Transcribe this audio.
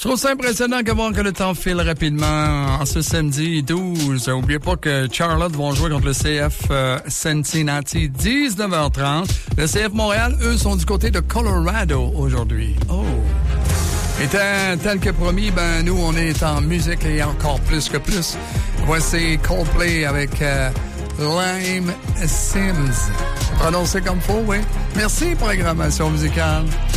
trouve ça impressionnant de voir que le temps file rapidement en ce samedi 12. N'oubliez pas que Charlotte vont jouer contre le CF Cincinnati 19h30. Le CF Montréal, eux, sont du côté de Colorado aujourd'hui. Oh! Et tel que promis, nous, on est en musique et encore plus que plus. Voici Coldplay avec Lime Sims. Prononcé comme faut, oui. Merci, programmation musicale.